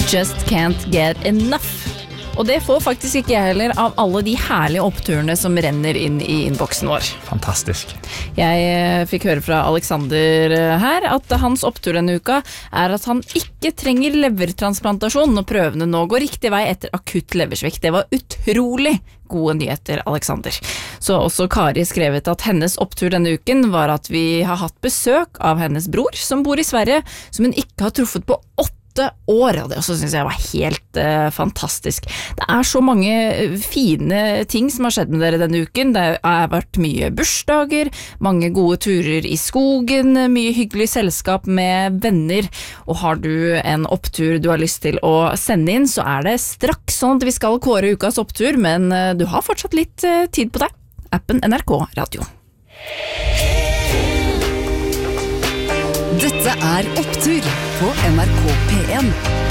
Just can't get enough. Og det får faktisk ikke jeg heller av alle de herlige oppturene som renner inn i innboksen vår. Fantastisk. Jeg fikk høre fra Alexander her at hans opptur denne uka er at han ikke trenger levertransplantasjon når prøvene nå går riktig vei etter akutt leversvikt. Det var utrolig gode nyheter, Alexander. Så også Kari skrevet at hennes opptur denne uken var at vi har hatt besøk av hennes bror som bor i Sverige, som hun ikke har truffet på 8 år, og det også synes jeg var helt fantastisk. Det er så mange fine ting som har skjedd med dere denne uken. Det har vært mye bursdager, mange gode turer i skogen, mye hyggelig selskap med venner, og har du en opptur du har lyst til å sende inn, så er det straks sånn at vi skal kåre ukas opptur, men du har fortsatt litt tid på deg. Appen NRK Radio. Dette er Opptur på NRK P1.